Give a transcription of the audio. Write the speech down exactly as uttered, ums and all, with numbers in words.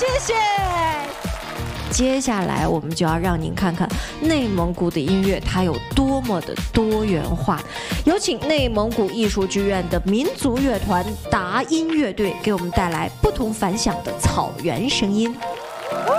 谢谢。接下来我们就要让您看看内蒙古的音乐它有多么的多元化。有请内蒙古艺术剧院的民族乐团达音乐队给我们带来不同凡响的草原声音。